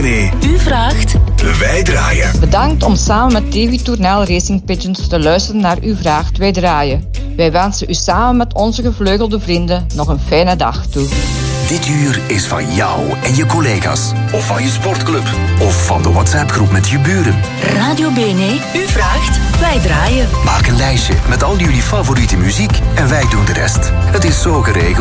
BNE. U vraagt, Wij draaien. Bedankt om samen met TV Tournel Racing Pigeons te luisteren naar Uw vraagt, wij draaien. Wij wensen u samen met onze gevleugelde vrienden nog een fijne dag toe. Dit uur is van jou en je collega's. Of van je sportclub. Of van de WhatsApp-groep met je buren. Radio BNE, u vraagt, wij draaien. Maak een lijstje met al jullie favoriete muziek en wij doen de rest. Het is zo geregeld.